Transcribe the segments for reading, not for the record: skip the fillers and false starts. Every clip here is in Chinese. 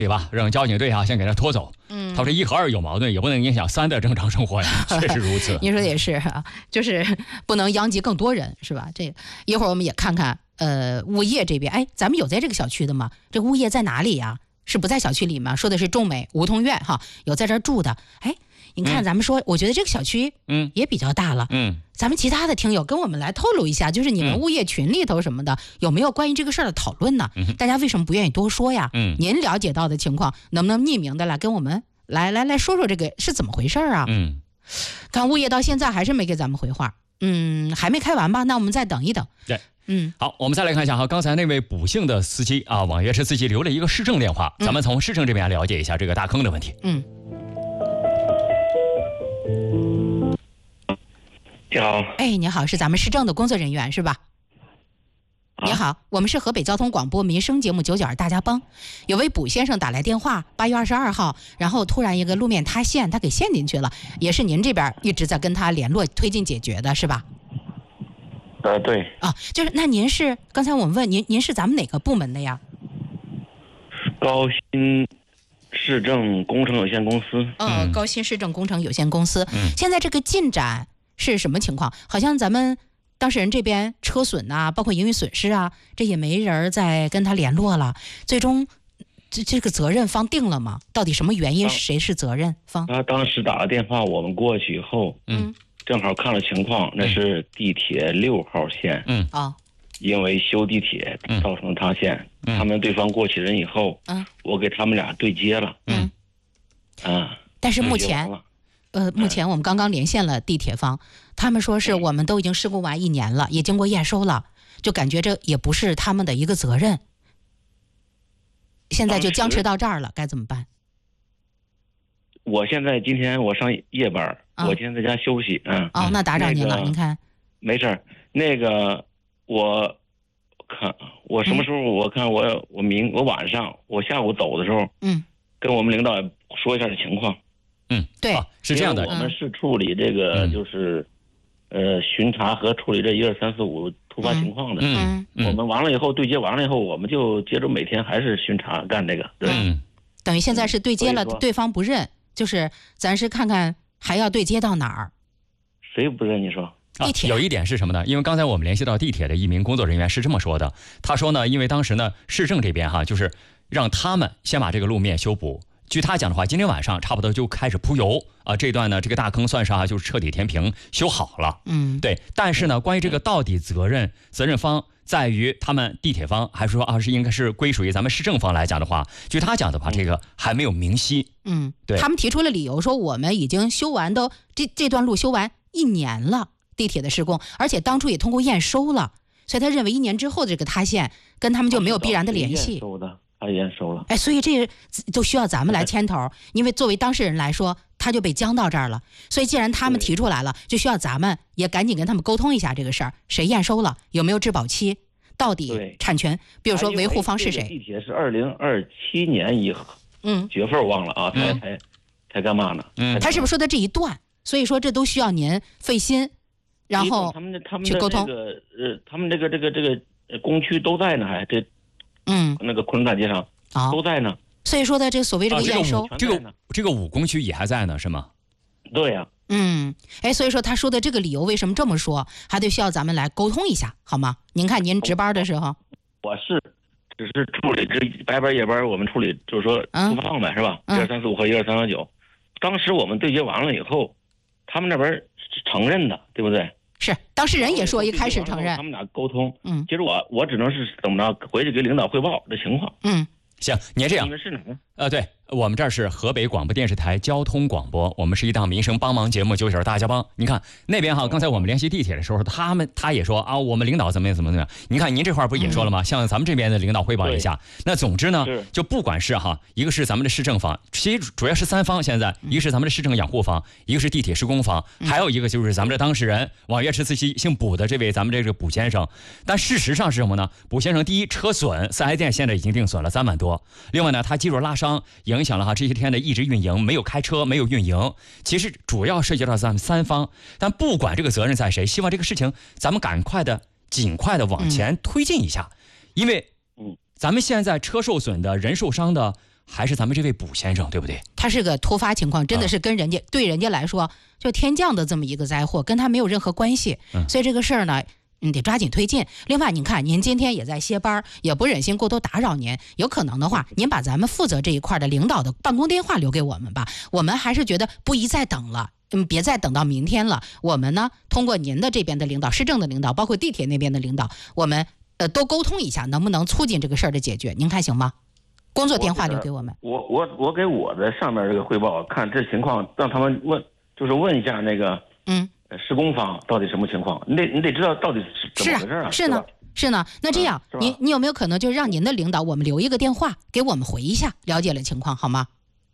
对吧？让交警队啊先给他拖走。他说1和2有矛盾，也不能影响3的正常生活呀，确实如此。 你说的也是啊，就是不能殃及更多人，是吧？这一会儿我们也看看物业这边，哎，咱们有在这个小区的吗？这物业在哪里呀？是不在小区里吗？说的是中美梧桐院哈，有在这儿住的。哎，你看咱们说，我觉得这个小区也比较大了。咱们其他的听友跟我们来透露一下，就是你们物业群里头什么的，有没有关于这个事儿的讨论呢？大家为什么不愿意多说呀？您了解到的情况，能不能匿名的来跟我们来说说这个是怎么回事啊？看物业到现在还是没给咱们回话，还没开完吧？那我们再等一等。 对。好，我们再来看一下哈，刚才那位补姓的司机啊，网约车司机留了一个市政电话，咱们从市政这边了解一下这个大坑的问题。 你好。 哎，你好，是咱们市政的工作人员是吧？你好，我们是河北交通广播民生节目992大家帮，有位卜先生打来电话，8月22号，然后突然一个路面塌陷，他给陷进去了，也是您这边一直在跟他联络推进解决的是吧？ 对。 啊，就是那您是刚才我们问您是咱们哪个部门的呀？ 高新市政工程有限公司。 高新市政工程有限公司。现在这个进展是什么情况？好像咱们当事人这边车损啊，包括营运损失啊，这也没人再跟他联络了。最终这个责任方定了吗？到底什么原因？谁是责任方？ 他当时打了电话，我们过去以后，正好看了情况，那是地铁6号线，因为修地铁造成塌陷，他们对方过去人以后，我给他们俩对接了， 但是目前我们刚刚连线了地铁方，他们说是我们都已经施工完1年了，也经过验收了，就感觉这也不是他们的一个责任，现在就僵持到这儿了，该怎么办？ 我现在今天我上夜班，我今天在家休息。 那打扰您了，您看。 没事儿，那个我看我什么时候？我看我晚上我下午走的时候，跟我们领导说一下这情况。 对， 是这样的， 我们是处理这个就是巡查和处理这1、2、3、4、5突发情况的。我们完了以后对接完了以后，我们就接着每天还是巡查干这个。对。 等于现在是对接了，对方不认。就是咱是看看还要对接到哪儿？ 谁不认？你说地铁。 有一点是什么呢？因为刚才我们联系到地铁的一名工作人员是这么说的，他说呢，因为当时呢市政这边就是让他们先把这个路面修补。据他讲的话，今天晚上差不多就开始铺油啊，这段呢这个大坑算是就是彻底填平修好了。对。但是呢，关于这个到底责任方在于他们地铁方，还是说是应该是归属于咱们市政方来讲的话，据他讲的话，这个还没有明晰。对。他们提出了理由说，我们已经修完这段路修完1年了，地铁的施工，而且当初也通过验收了，所以他认为1年之后的这个塌陷跟他们就没有必然的联系。 他验收了。 所以这都需要咱们来牵头，因为作为当事人来说，他就被僵到这儿了。所以既然他们提出来了，就需要咱们也赶紧跟他们沟通一下这个事儿，谁验收了，有没有质保期，到底产权，比如说维护方是谁？ 地铁是2027年以后，几月份我忘了啊，才干嘛呢？ 他是不是说的这一段？所以说这都需要您费心，然后去沟通。 他们这个工区都在呢，还这。那个昆仑大街上都在呢， 所以说的这所谓这个验收， 这个5工区也还在呢，是吗？ 对呀。 所以说他说的这个理由为什么这么说，还得需要咱们来沟通一下，好吗？您看您值班的时候， 我只是处理这白班夜班，我们处理就是说突放呗，是吧？1、2、3、4、5和1、2、3、4、9，当时我们对接完了以后，他们那边是承认的，对不对？ 是，当事人也说一开始承认， 他们俩沟通，其实我只能是怎么着，回去给领导汇报这情况。 行，您这样， 你们是哪个？ 对，我们这儿是河北广播电视台交通广播，我们是一档民生帮忙节目，992大家帮。你看那边刚才我们联系地铁的时候，他也说我们领导怎么样。你看您这块不也说了吗？向咱们这边的领导汇报一下。那总之呢，就不管是一个是咱们的市政方，其实主要是3方，现在一个是咱们的市政养护方，一个是地铁施工方，还有一个就是咱们的当事人网约车司机姓卜的这位咱们这个卜先生。但事实上是什么呢？卜先生第一，车损4S店现在已经定损了3万多，另外呢他肌肉拉伤影响了这些天的一直运营，没有开车，没有运营。其实主要涉及到咱们3方，但不管这个责任在谁，希望这个事情咱们尽快的往前推进一下，因为咱们现在车受损的人受伤的还是咱们这位卜先生，对不对？ 他是个突发情况，真的是跟人家、对人家来说就天降的这么一个灾祸，跟他没有任何关系。所以这个事儿呢，你得抓紧推进。另外，您看，您今天也在歇班，也不忍心过多打扰您。有可能的话，您把咱们负责这一块的领导的办公电话留给我们吧。我们还是觉得不宜再等了。别再等到明天了。我们呢，通过您的这边的领导、市政的领导，包括地铁那边的领导，我们都沟通一下，能不能促进这个事儿的解决？您看行吗？工作电话留给我们。 我给我的上面这个汇报，看这情况，让他们问一下那个施工方到底什么情况？你得知道到底是怎么回事啊？ 是呢。那这样，你有没有可能就让您的领导我们留一个电话给我们回一下，了解了情况好吗？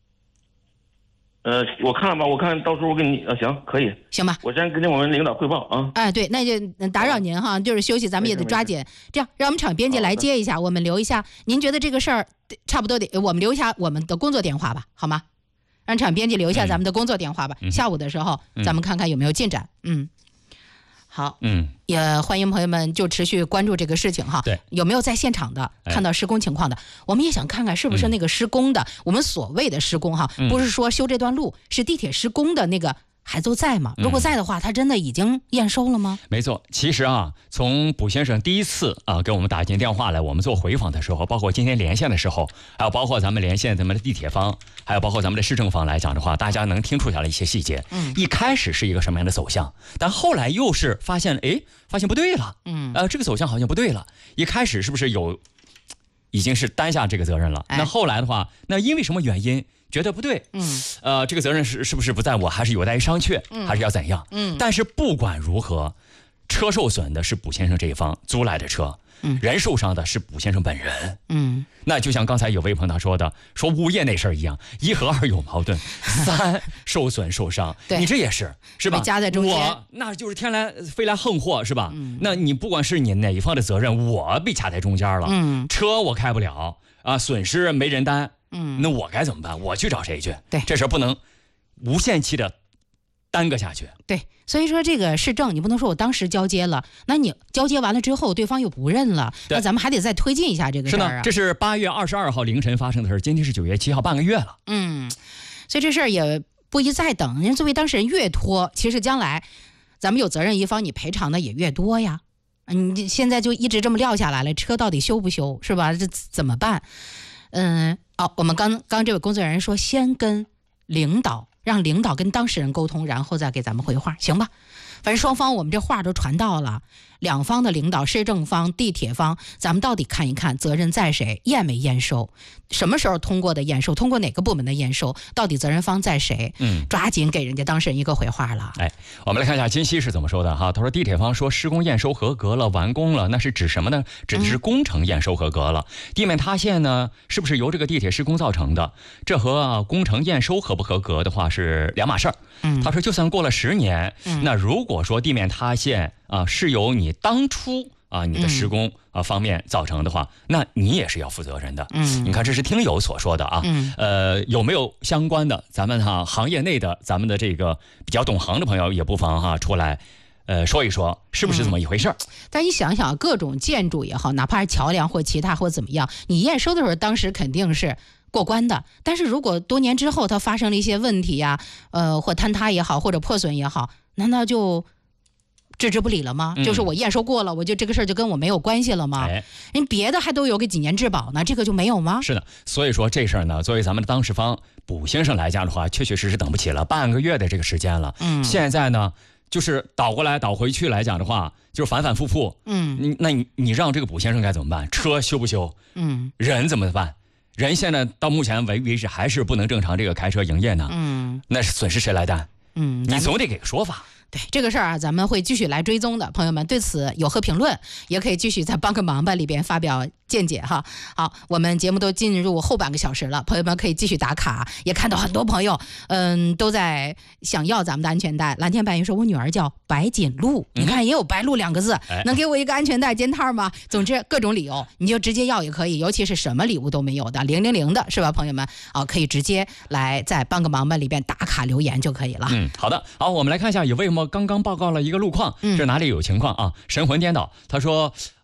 我看了吧，我看到时候我给你行，可以， 行吧。 我先跟我们领导汇报啊。 哎，对，那就打扰您哈，就是休息，咱们也得抓紧。这样，让我们厂编辑来接一下，我们留一下。您觉得这个事儿差不多得，我们留一下我们的工作电话吧，好吗？让厂编辑留一下咱们的工作电话吧。下午的时候，咱们看看有没有进展。好，也欢迎朋友们就持续关注这个事情哈。 对， 有没有在现场的看到施工情况的？我们也想看看是不是那个施工的，我们所谓的施工哈，不是说修这段路，是地铁施工的那个还都在吗？如果在的话，他真的已经验收了吗？ 没错，其实啊，从卜先生第一次给我们打进电话来，我们做回访的时候，包括今天连线的时候，还有包括咱们连线咱们的地铁方，还有包括咱们的市政方来讲的话，大家能听出来了一些细节。一开始是一个什么样的走向，但后来又是发现不对了。这个走向好像不对了。一开始是不是已经是担下这个责任了？那后来的话，那因为什么原因？觉得不对，这个责任是不是不在我，还是有待于商榷，还是要怎样？但是不管如何，车受损的是卜先生这一方租来的车，人受伤的是卜先生本人。那就像刚才有位朋友说的，说物业那事儿一样，一和二有矛盾，三受损受伤，你这也是吧？ 夹在中间， 我那就是天来飞来横祸是吧？那你不管是你哪一方的责任，我被卡在中间了，车我开不了啊，损失没人担。那我该怎么办？我去找谁去？ 对， 这事不能无限期的耽搁下去。 对，所以说这个市政，你不能说我当时交接了，那你交接完了之后，对方又不认了，那咱们还得再推进一下这个事儿啊。 是呢，这是8月22号凌晨发生的事儿，今天是9月7号，半个月了。 所以这事儿也不宜再等。人作为当事人越拖，其实将来咱们有责任一方，你赔偿的也越多呀。你现在就一直这么撂下来了，车到底修不修是吧？这怎么办？我们刚这位工作人员说，先跟领导，让领导跟当事人沟通，然后再给咱们回话，行吧？反正双方我们这话都传到了，两方的领导，市政方、地铁方，咱们到底看一看责任在谁，验没验收，什么时候通过的验收，通过哪个部门的验收，到底责任方在谁？抓紧给人家当事人一个回话了。 我们来看一下金熙是怎么说的哈。他说地铁方说施工验收合格了，完工了，那是指什么呢？指的是工程验收合格了。地面塌陷呢，是不是由这个地铁施工造成的？这和工程验收合不合格的话是两码事儿。他说就算过了10年，那如果说地面塌陷是由你当初你的施工方面造成的话，那你也是要负责任的。你看这是听友所说的啊。有没有相关的咱们行业内的咱们的这个比较懂行的朋友也不妨出来说一说是不是这么一回事儿。 但你想想，各种建筑也好，哪怕是桥梁或其他或怎么样，你验收的时候当时肯定是过关的，但是如果多年之后它发生了一些问题呀，或坍塌也好，或者破损也好，难道就置之不理了吗？就是我验收过了，我就这个事儿就跟我没有关系了吗？人别的还都有个几年质保呢，这个就没有吗？ 是的，所以说这事儿呢，作为咱们的当事方卜先生来讲的话，确确实实等不起了，半个月的这个时间了。现在呢，就是倒过来倒回去来讲的话，就是反反复复。你让这个卜先生该怎么办？车修不修？人怎么办？人现在到目前为止还是不能正常这个开车营业呢。那是损失谁来担？你总得给个说法。 对这个事儿咱们会继续来追踪的。朋友们对此有何评论，也可以继续在帮个忙吧里边发表见解哈。好，我们节目都进入后半个小时了，朋友们可以继续打卡。也看到很多朋友都在想要咱们的安全带。蓝天白云说，我女儿叫白锦露，你看也有白露2个字，能给我一个安全带肩套吗？总之各种理由你就直接要也可以，尤其是什么礼物都没有的000的是吧？朋友们可以直接来在帮个忙吧里边打卡留言就可以了。 好的，好，我们来看一下有位刚刚报告了一个路况，这哪里有情况啊？神魂颠倒，他说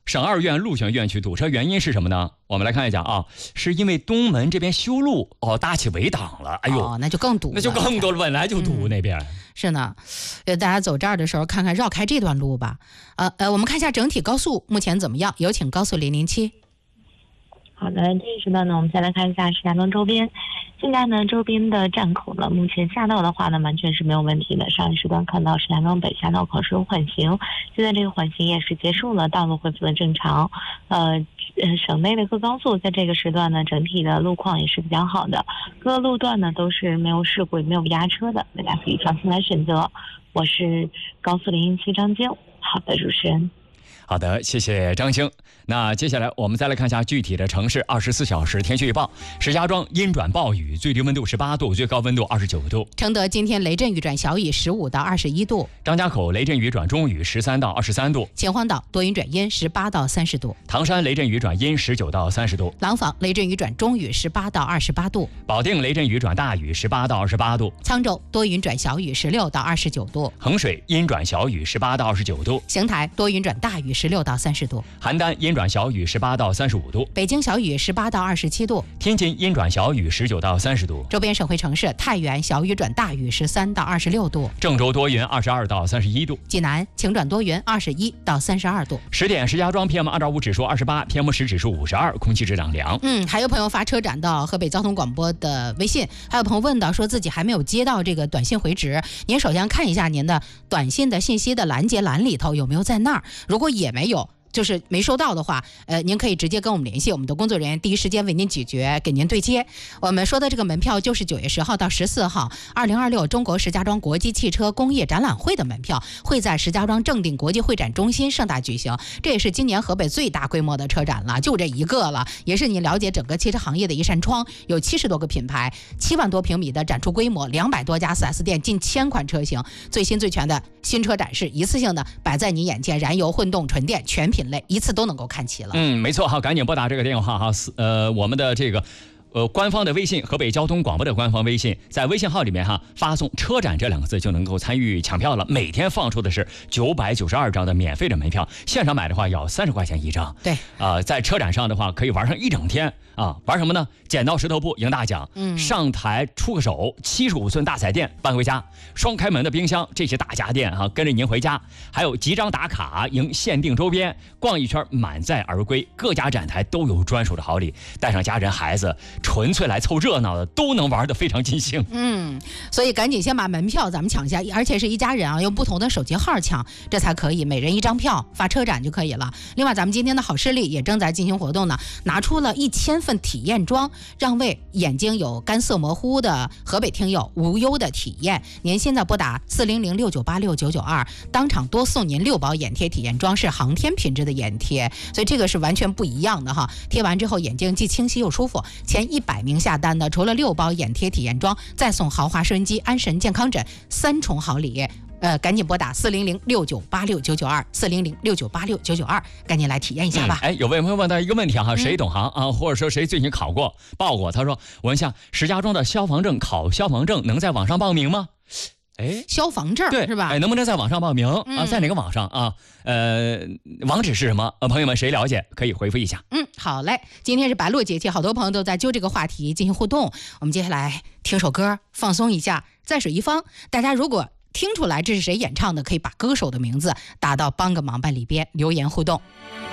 省二院陆泉院区堵车原因是什么呢？我们来看一下啊，是因为东门这边修路搭起围挡了。哎呦， 那就更堵了， 那就更多了，本来就堵那边。 是呢，大家走这儿的时候看看绕开这段路吧。我们看一下整体高速目前怎么样？有请高速007。 好的，这一时段呢，我们再来看一下石家庄周边。现在呢，周边的站口呢，目前下道的话呢，完全是没有问题的。上一时段看到石家庄北下道口是有缓行，现在这个缓行也是结束了，道路恢复了正常。省内的各高速在这个时段呢，整体的路况也是比较好的，各路段呢都是没有事故也没有压车的，大家可以放心来选择。我是高速007张晶。好的，主持人。 好的，谢谢张青。那接下来我们再来看一下具体的城市24小时天气预报。石家庄阴转暴雨，最低温度18度，最高温度29度。 承德今天雷阵雨转小雨，15到21度。 张家口雷阵雨转中雨，13到23度。 秦皇岛多云转阴，18到30度。 唐山雷阵雨转阴，19到30度。 廊坊雷阵雨转中雨，18到28度。 保定雷阵雨转大雨，18到28度。 沧州多云转小雨，16到29度。 衡水阴转小雨，18到29度。 邢台多云转大雨，16到30度。 邯郸阴转小雨，18到35度。 北京小雨，18到27度。 天津阴转小雨，19到30度。 周边省会城市太原小雨转大雨，13到26度。 郑州多云，22到31度。 济南晴转多云，21到32度。 10点，石家庄 PM2.5 指数28 ，PM10 指数52，空气质量良。 还有朋友发车展到河北交通广播的微信，还有朋友问到说自己还没有接到这个短信回执，您首先看一下您的短信的信息的拦截栏里头有没有在那儿，如果也没有，就是没收到的话，您可以直接跟我们联系，我们的工作人员第一时间为您解决，给您对接。我们说的这个门票就是9月10号到14号2026中国石家庄国际汽车工业展览会的门票，会在石家庄正定国际会展中心盛大举行。这也是今年河北最大规模的车展了，就这一个了，也是你了解整个汽车行业的一扇窗。有70多个品牌，7万多平米的展出规模，200多家 4S 店，近1000款车型，最新最全的新车展示，一次性的摆在你眼前，燃油、混动、纯电全品类一次都能够看齐了。 没错哈，赶紧拨打这个电话哈，我们的这个官方的微信，河北交通广播的官方微信，在微信号里面哈发送车展这2个字就能够参与抢票了。每天放出的是992张的免费的门票，现场买的话要30块钱一张。 对在车展上的话可以玩上一整天啊！玩什么呢？剪刀石头布赢大奖，上台出个手，75寸大彩电搬回家，双开门的冰箱，这些大家电啊跟着您回家，还有集章打卡赢限定周边，逛一圈满载而归。各家展台都有专属的好礼，带上家人孩子，纯粹来凑热闹的都能玩得非常尽兴。 所以赶紧先把门票咱们抢下，而且是一家人啊，用不同的手机号抢，这才可以，每人1张票发车展就可以了。另外咱们今天的好视力也正在进行活动呢，拿出了1000份体验装，让为眼睛有干涩模糊的河北听友无忧的体验。您现在拨打40069869992，当场多送您6包眼贴体验装，是航天品质的眼贴，所以这个是完全不一样的哈。贴完之后眼睛既清晰又舒服。前100名下单的，除了6包眼贴体验装，再送豪华收音机、安神健康枕3重好礼。赶紧拨打40069869924，40069869992，赶紧来体验一下吧。 有位朋友问到一个问题哈，谁懂行啊？或者说谁最近考过、报过？他说：“我问一下，石家庄的消防证考消防证能在网上报名吗？” 消防证对是吧？ 能不能在网上报名啊？在哪个网上啊？网址是什么？朋友们谁了解可以回复一下。 好嘞，今天是白露节气，好多朋友都在就这个话题进行互动。我们接下来听首歌放松一下，在水一方。大家如果听出来这是谁演唱的，可以把歌手的名字打到帮个忙吧里边留言互动。